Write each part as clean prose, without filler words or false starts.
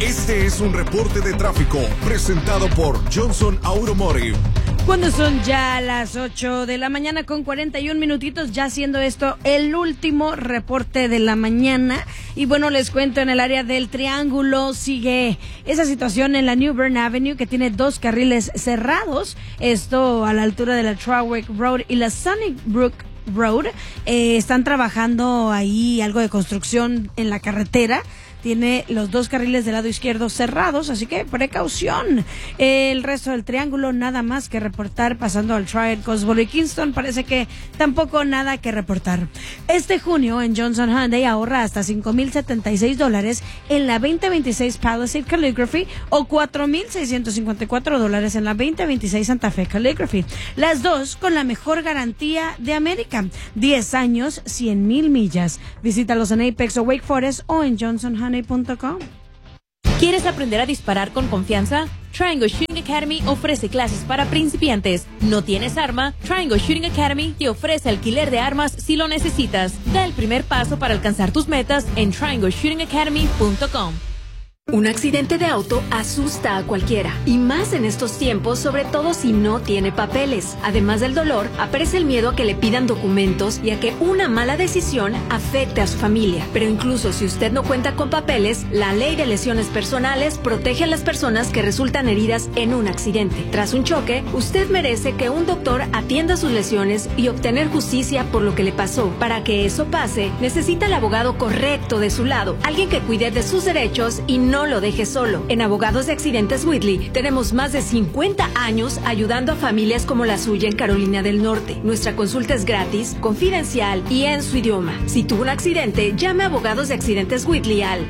Este es un reporte de tráfico presentado por Johnson Automotive. Cuando son ya las 8 de la mañana con 41 minutitos, ya siendo esto el último reporte de la mañana. Y bueno, les cuento, en el área del Triángulo sigue esa situación en la New Bern Avenue, que tiene 2 carriles cerrados. Esto a la altura de la Trawick Road y la Sunnybrook Road. Están trabajando ahí algo de construcción en la carretera. Tiene los 2 carriles del lado izquierdo cerrados, así que precaución. El resto del Triángulo, nada más que reportar. Pasando al Triad, Cosboro y Kingston, parece que tampoco nada que reportar. Este junio en Johnson Hyundai ahorra hasta $5,076 en la 2026 Palisade Calligraphy o $4,654 en la 2026 Santa Fe Calligraphy. Las dos con la mejor garantía de América. 10 años, 100,000 millas. Visítalos en Apex o Wake Forest o en johnsonhyundai.com. ¿Quieres aprender a disparar con confianza? Triangle Shooting Academy ofrece clases para principiantes. ¿No tienes arma? Triangle Shooting Academy te ofrece alquiler de armas si lo necesitas. Da el primer paso para alcanzar tus metas en triangleshootingacademy.com. Un accidente de auto asusta a cualquiera, y más en estos tiempos, sobre todo si no tiene papeles. Además del dolor, aparece el miedo a que le pidan documentos y a que una mala decisión afecte a su familia. Pero incluso si usted no cuenta con papeles, la Ley de Lesiones Personales protege a las personas que resultan heridas en un accidente. Tras un choque, usted merece que un doctor atienda sus lesiones y obtener justicia por lo que le pasó. Para que eso pase, necesita el abogado correcto de su lado, alguien que cuide de sus derechos y no lo deje solo. En Abogados de Accidentes Whitley tenemos más de 50 años ayudando a familias como la suya en Carolina del Norte. Nuestra consulta es gratis, confidencial y en su idioma. Si tuvo un accidente, llame a Abogados de Accidentes Whitley al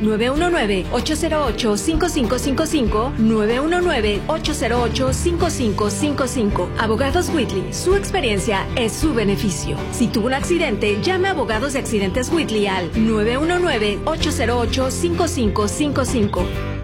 919-808-5555, 919-808-5555. Abogados Whitley, su experiencia es su beneficio. Si tuvo un accidente, llame a Abogados de Accidentes Whitley al 919-808-5555.